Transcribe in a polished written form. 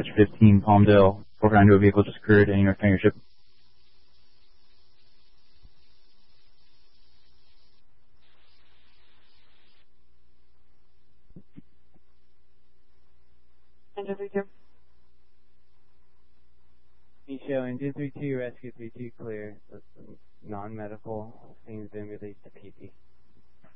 Dispatch 15, Palmdale, over onto a vehicle just occurred in North Hangar Ship. Engine 32. Show Engine 32, Rescue 32 clear. So non-medical. Things been released to PT.